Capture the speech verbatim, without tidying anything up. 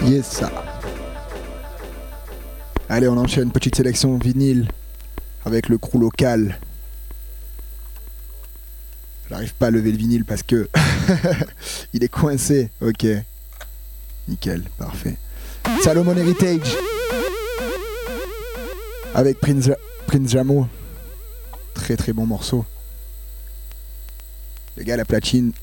Yes, ça. Allez, on enchaîne, petite sélection vinyle avec le crew local. J'arrive pas à lever le vinyle parce que il est coincé. Ok. Nickel, parfait. Salomon Heritage avec Prince, Prince Jamo. Très très bon morceau. Les gars, la platine,